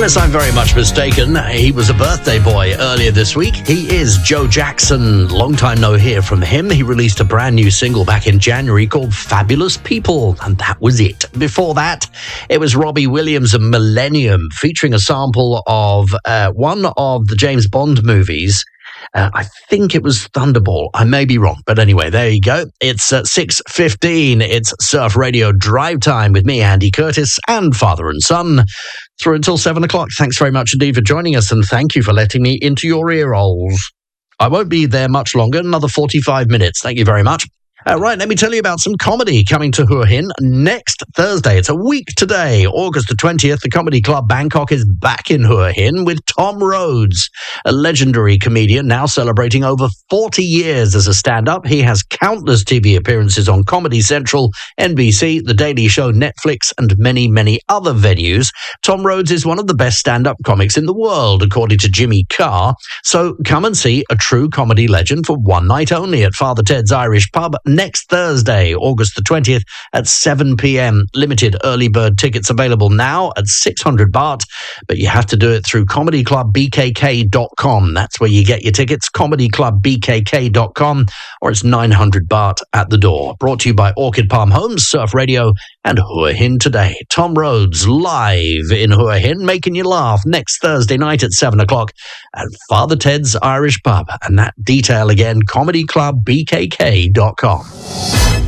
Unless I'm very much mistaken, he was a birthday boy earlier this week. He is Joe Jackson. Long time no hear from him. He released a brand new single back in January called Fabulous People, and that was it. Before that, it was Robbie Williams and Millennium, featuring a sample of one of the James Bond movies. I think it was Thunderball. I may be wrong, but anyway, there you go. It's 6:15. It's Surf Radio Drive Time with me, Andy Curtis, and father and son, through until 7 o'clock. Thanks very much indeed for joining us, and thank you for letting me into your ear holes. I won't be there much longer, another 45 minutes. Thank you very much. Right, let me tell you about some comedy coming to Hua Hin next Thursday. It's a week today, August the 20th. The Comedy Club Bangkok is back in Hua Hin with Tom Rhodes, a legendary comedian now celebrating over 40 years as a stand-up. He has countless TV appearances on Comedy Central, NBC, The Daily Show, Netflix, and many, many other venues. Tom Rhodes is one of the best stand-up comics in the world, according to Jimmy Carr. So come and see a true comedy legend for one night only at Father Ted's Irish Pub next Thursday, August the 20th at 7 p.m. Limited early bird tickets available now at 600 baht, but you have to do it through comedyclubbkk.com. That's where you get your tickets, comedyclubbkk.com, or it's 900 baht at the door. Brought to you by Orchid Palm Homes, Surf Radio, and Hua Hin Today. Tom Rhodes live in Hua Hin, making you laugh next Thursday night at 7 o'clock at Father Ted's Irish Pub. And that detail again, comedyclubbkk.com.